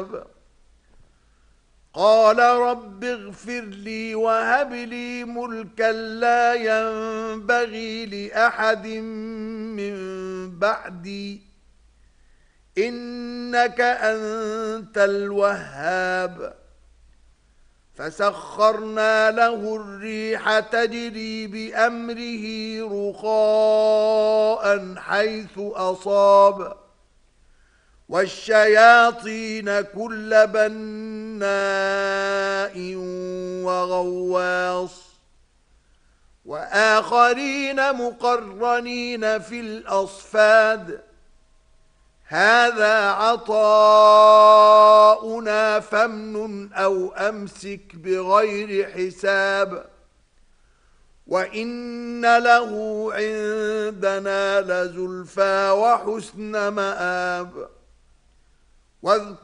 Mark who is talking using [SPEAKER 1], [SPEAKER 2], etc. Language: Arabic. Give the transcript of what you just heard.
[SPEAKER 1] مآب قال رب اغفر لي وهب لي ملكا لا ينبغي لأحد من بعدي إنك أنت الوهاب فسخرنا له الريح تجري بأمره رخاء حيث أصاب والشياطين كل بناء وغواص وآخرين مقرنين في الأصفاد هذا عطاؤنا فامنن أو أمسك بغير حساب وإن له عندنا لزلفى وحسن مآب